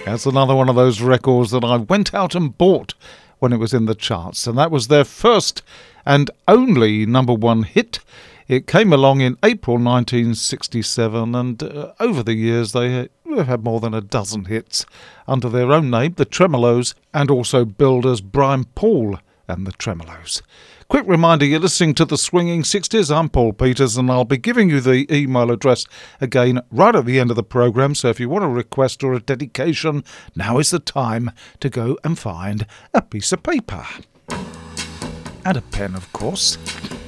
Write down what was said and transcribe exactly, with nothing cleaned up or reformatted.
That's another one of those records that I went out and bought when it was in the charts, and that was their first and only number one hit. It came along in April nineteen sixty-seven, and uh, over the years they have had more than a dozen hits under their own name, the Tremeloes, and also billed as Brian Paul and the Tremeloes. Quick reminder, you're listening to the Swinging sixties. I'm Paul Peters, and I'll be giving you the email address again right at the end of the programme, so if you want a request or a dedication, now is the time to go and find a piece of paper. And a pen, of course.